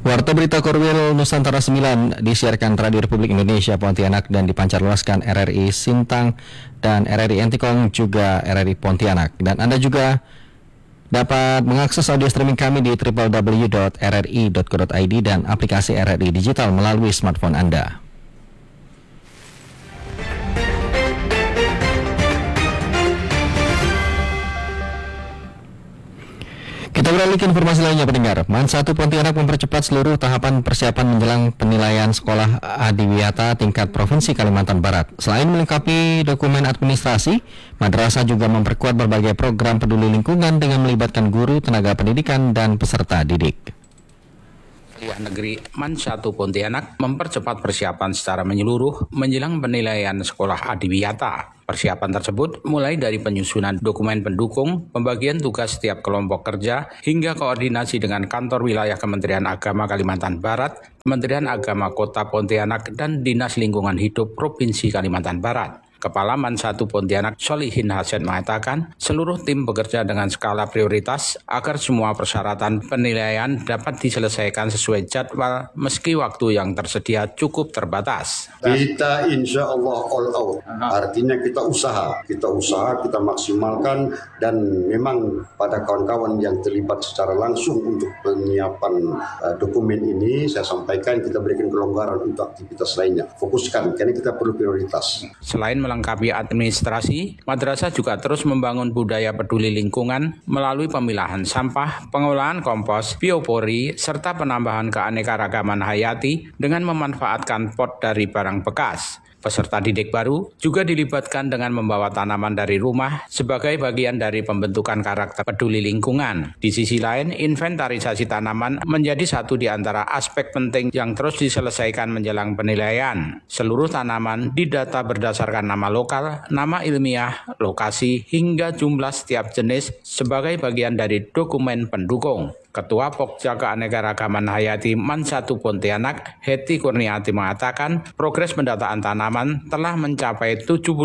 Warta Berita Korwil Nusantara 9 disiarkan Radio Republik Indonesia Pontianak dan dipancarluaskan RRI Sintang dan RRI Entikong juga RRI Pontianak. Dan Anda juga dapat mengakses audio streaming kami di www.rri.co.id dan aplikasi RRI Digital melalui smartphone Anda. Kita beralih ke informasi lainnya, pendengar. MAN 1 Pontianak mempercepat seluruh tahapan persiapan menjelang penilaian sekolah adiwiyata tingkat Provinsi Kalimantan Barat. Selain melengkapi dokumen administrasi, madrasah juga memperkuat berbagai program peduli lingkungan dengan melibatkan guru, tenaga pendidikan, dan peserta didik. Kuliah Negeri MAN 1 Pontianak mempercepat persiapan secara menyeluruh menjelang penilaian sekolah adiwiyata. Persiapan tersebut mulai dari penyusunan dokumen pendukung, pembagian tugas setiap kelompok kerja, hingga koordinasi dengan kantor wilayah Kementerian Agama Kalimantan Barat, Kementerian Agama Kota Pontianak, dan Dinas Lingkungan Hidup Provinsi Kalimantan Barat. Kepala MAN 1 Pontianak Solihin Hasan mengatakan, seluruh tim bekerja dengan skala prioritas agar semua persyaratan penilaian dapat diselesaikan sesuai jadwal meski waktu yang tersedia cukup terbatas. Kita insya Allah all out, artinya kita usaha, kita maksimalkan, dan memang pada kawan-kawan yang terlibat secara langsung untuk penyiapan dokumen ini, saya sampaikan kita berikan kelonggaran untuk aktivitas lainnya. Fokuskan, karena kita perlu prioritas. Selain melengkapi administrasi, madrasah juga terus membangun budaya peduli lingkungan melalui pemilahan sampah, pengolahan kompos, biopori, serta penambahan keanekaragaman hayati dengan memanfaatkan pot dari barang bekas. Peserta didik baru juga dilibatkan dengan membawa tanaman dari rumah sebagai bagian dari pembentukan karakter peduli lingkungan. Di sisi lain, inventarisasi tanaman menjadi satu di antara aspek penting yang terus diselesaikan menjelang penilaian. Seluruh tanaman didata berdasarkan nama lokal, nama ilmiah, lokasi, hingga jumlah setiap jenis sebagai bagian dari dokumen pendukung. Ketua Pokja Keanekaragaman Hayati MAN 1 Pontianak, Heti Kurniati mengatakan, progres pendataan tanaman telah mencapai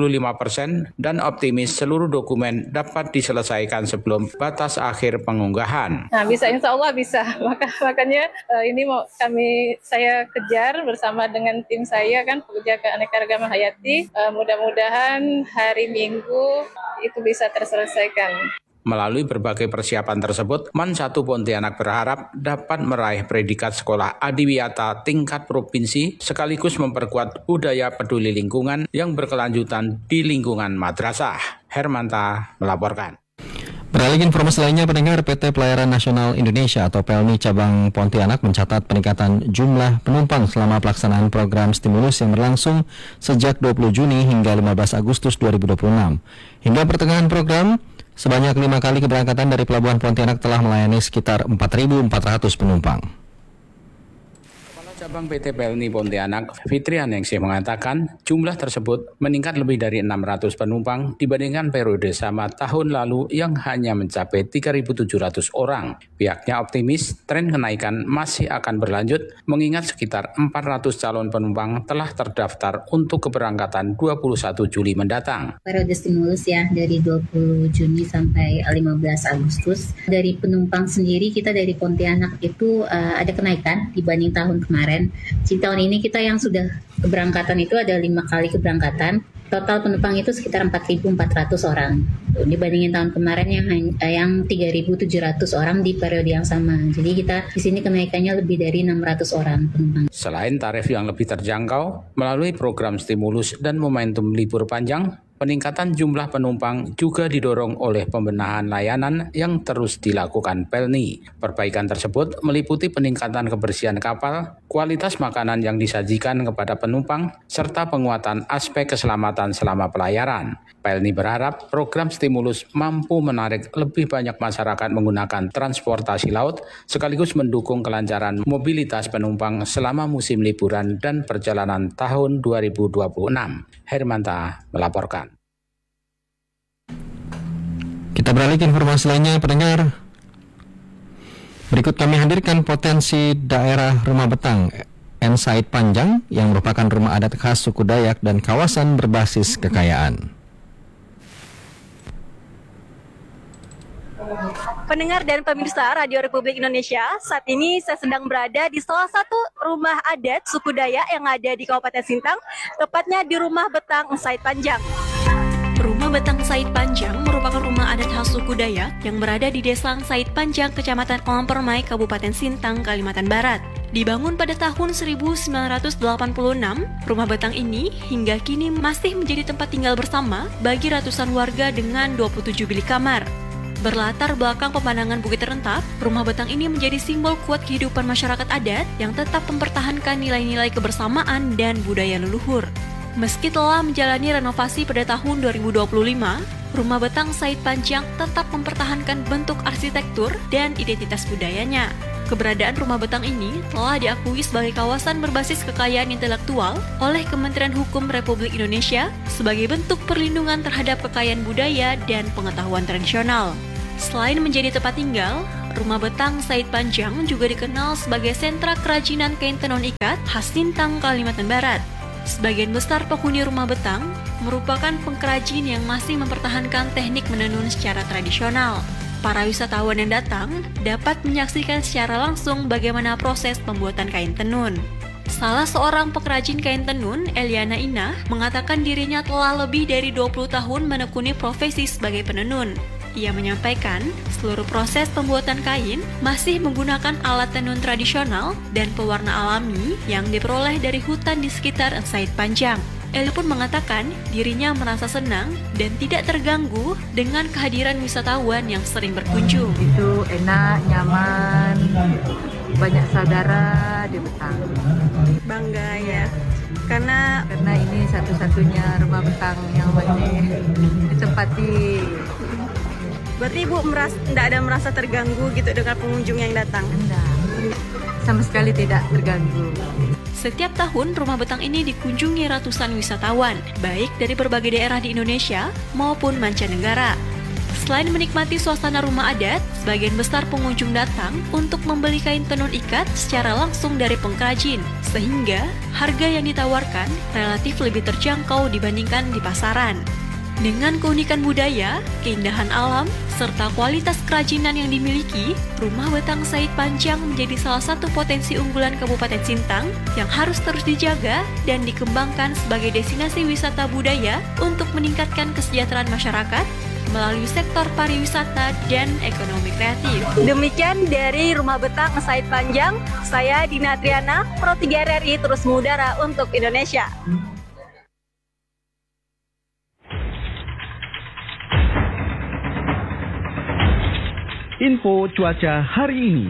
75% dan optimis seluruh dokumen dapat diselesaikan sebelum batas akhir pengunggahan. Nah, insya Allah bisa. Makanya ini saya kejar bersama dengan tim saya kan, Pokja Keanekaragaman Hayati. Mudah-mudahan hari Minggu itu bisa terselesaikan. Melalui berbagai persiapan tersebut, MAN 1 Pontianak berharap dapat meraih predikat sekolah adiwiyata tingkat provinsi sekaligus memperkuat budaya peduli lingkungan yang berkelanjutan di lingkungan madrasah. Hermanta melaporkan. Beralih informasi lainnya, pendengar, PT Pelayaran Nasional Indonesia atau PELNI Cabang Pontianak mencatat peningkatan jumlah penumpang selama pelaksanaan program stimulus yang berlangsung sejak 20 Juni hingga 15 Agustus 2026. Hingga pertengahan program, sebanyak 5 kali keberangkatan dari Pelabuhan Pontianak telah melayani sekitar 4.400 penumpang. Kepala Cabang PT PELNI Pontianak, Fitri Aningsih mengatakan jumlah tersebut meningkat lebih dari 600 penumpang dibandingkan periode sama tahun lalu yang hanya mencapai 3.700 orang. Pihaknya optimis tren kenaikan masih akan berlanjut mengingat sekitar 400 calon penumpang telah terdaftar untuk keberangkatan 21 Juli mendatang. Periode stimulus ya dari 20 Juni sampai 15 Agustus. Dari penumpang sendiri kita dari Pontianak itu ada kenaikan dibanding tahun kemarin. Jadi tahun ini kita yang sudah keberangkatan itu ada 5 kali keberangkatan. Total penumpang itu sekitar 4.400 orang. Dibandingin tahun kemarin yang 3.700 orang di periode yang sama. Jadi kita di sini kenaikannya lebih dari 600 orang penumpang. Selain tarif yang lebih terjangkau, melalui program stimulus dan momentum libur panjang, peningkatan jumlah penumpang juga didorong oleh pembenahan layanan yang terus dilakukan PELNI. Perbaikan tersebut meliputi peningkatan kebersihan kapal, kualitas makanan yang disajikan kepada penumpang, serta penguatan aspek keselamatan selama pelayaran. PELNI berharap program stimulus mampu menarik lebih banyak masyarakat menggunakan transportasi laut, sekaligus mendukung kelancaran mobilitas penumpang selama musim liburan dan perjalanan tahun 2026. Hermanta melaporkan. Kita beralih ke informasi lainnya, pendengar. Berikut kami hadirkan potensi daerah Rumah Betang Ensaid Panjang yang merupakan rumah adat khas suku Dayak dan kawasan berbasis kekayaan. Pendengar dan pemirsa Radio Republik Indonesia, saat ini saya sedang berada di salah satu rumah adat suku Dayak yang ada di Kabupaten Sintang, tepatnya di Rumah Betang Said Panjang. Rumah Betang Said Panjang merupakan rumah adat khas suku Dayak yang berada di Desa Said Panjang, Kecamatan Kolam Permai, Kabupaten Sintang, Kalimantan Barat. Dibangun pada tahun 1986, rumah Betang ini hingga kini masih menjadi tempat tinggal bersama bagi ratusan warga dengan 27 bilik kamar. Berlatar belakang pemandangan bukit terentap, rumah Betang ini menjadi simbol kuat kehidupan masyarakat adat yang tetap mempertahankan nilai-nilai kebersamaan dan budaya leluhur. Meski telah menjalani renovasi pada tahun 2025, rumah Betang Said Panjang tetap mempertahankan bentuk arsitektur dan identitas budayanya. Keberadaan rumah Betang ini telah diakui sebagai kawasan berbasis kekayaan intelektual oleh Kementerian Hukum Republik Indonesia sebagai bentuk perlindungan terhadap kekayaan budaya dan pengetahuan tradisional. Selain menjadi tempat tinggal, rumah Betang Said Panjang juga dikenal sebagai sentra kerajinan kain tenun ikat khas Sintang, Kalimantan Barat. Sebagian besar penghuni rumah Betang merupakan pengrajin yang masih mempertahankan teknik menenun secara tradisional. Para wisatawan yang datang dapat menyaksikan secara langsung bagaimana proses pembuatan kain tenun. Salah seorang pengrajin kain tenun, Eliana Inah, mengatakan dirinya telah lebih dari 20 tahun menekuni profesi sebagai penenun. Ia menyampaikan, seluruh proses pembuatan kain masih menggunakan alat tenun tradisional dan pewarna alami yang diperoleh dari hutan di sekitar Said Panjang. Eli pun mengatakan dirinya merasa senang dan tidak terganggu dengan kehadiran wisatawan yang sering berkunjung. Itu enak, nyaman, banyak saudara di Betang. Bangga ya, karena ini satu-satunya rumah Betang yang masih ditempati. berarti Ibu tidak ada merasa terganggu gitu dengan pengunjung yang datang? Enggak, sama sekali tidak terganggu. Setiap tahun, rumah Betang ini dikunjungi ratusan wisatawan, baik dari berbagai daerah di Indonesia maupun mancanegara. Selain menikmati suasana rumah adat, sebagian besar pengunjung datang untuk membeli kain tenun ikat secara langsung dari pengrajin, sehingga harga yang ditawarkan relatif lebih terjangkau dibandingkan di pasaran. Dengan keunikan budaya, keindahan alam, serta kualitas kerajinan yang dimiliki, rumah Betang Said Panjang menjadi salah satu potensi unggulan Kabupaten Sintang yang harus terus dijaga dan dikembangkan sebagai destinasi wisata budaya untuk meningkatkan kesejahteraan masyarakat melalui sektor pariwisata dan ekonomi kreatif. Demikian dari Rumah Betang Said Panjang, saya Dina Triana, Pro 3 RRI terus mengudara untuk Indonesia. Info cuaca hari ini.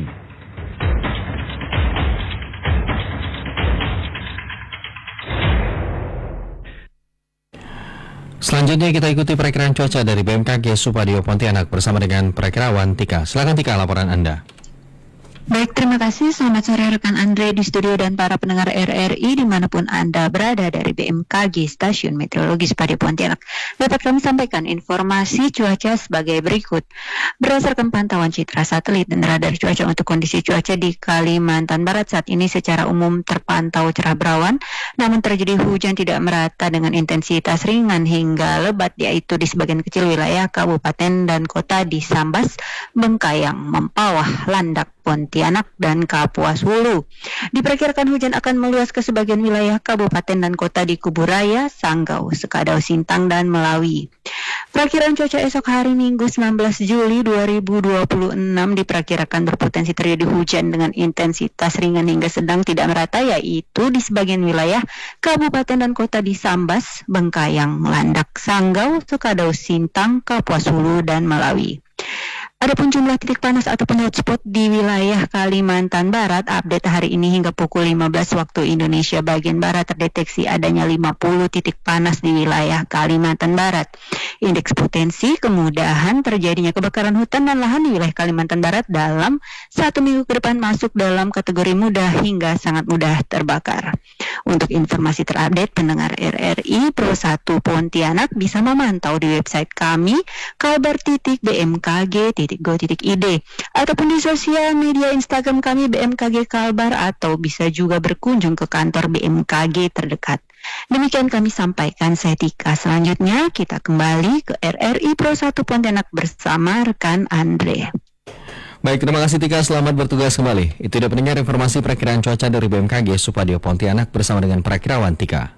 Selanjutnya kita ikuti perakiraan cuaca dari BMKG Supadio Pontianak bersama dengan perakirawan Tika. Silakan Tika, laporan Anda. Baik, terima kasih. Selamat sore rekan Andre di studio dan para pendengar RRI dimanapun Anda berada dari BMKG Stasiun Meteorologi Supadio Pontianak. Dapat kami sampaikan informasi cuaca sebagai berikut. Berdasarkan pantauan citra satelit dan radar cuaca untuk kondisi cuaca di Kalimantan Barat saat ini secara umum terpantau cerah berawan, namun terjadi hujan tidak merata dengan intensitas ringan hingga lebat, yaitu di sebagian kecil wilayah kabupaten dan kota di Sambas, Bengkayang, Mempawah, Landak, Pontianak, dan Kapuas Hulu. Diperkirakan hujan akan meluas ke sebagian wilayah kabupaten dan kota di Kuburaya, Sanggau, Sekadau, Sintang, dan Melawi. Perakiraan cuaca esok hari Minggu 19 Juli 2026 diperkirakan berpotensi terjadi hujan dengan intensitas ringan hingga sedang tidak merata, yaitu di sebagian wilayah kabupaten dan kota di Sambas, Bengkayang, Landak, Sanggau, Sekadau, Sintang, Kapuas Hulu, dan Melawi. Adapun jumlah titik panas ataupun hotspot di wilayah Kalimantan Barat, update hari ini hingga pukul 15 waktu Indonesia bagian Barat terdeteksi adanya 50 titik panas di wilayah Kalimantan Barat. Indeks potensi kemudahan terjadinya kebakaran hutan dan lahan di wilayah Kalimantan Barat dalam 1 minggu ke depan masuk dalam kategori mudah hingga sangat mudah terbakar. Untuk informasi terupdate, pendengar RRI Pro 1 Pontianak bisa memantau di website kami kalbar.bmkg.go.id ataupun di sosial media Instagram kami BMKG Kalbar, atau bisa juga berkunjung ke kantor BMKG terdekat. Demikian kami sampaikan, saya Tika. Selanjutnya kita kembali ke RRI Pro 1 Pontianak bersama rekan Andre. Baik, terima kasih Tika, selamat bertugas kembali. Itu dia pendengar informasi perakiraan cuaca dari BMKG Supadio Pontianak bersama dengan perakirawan Tika.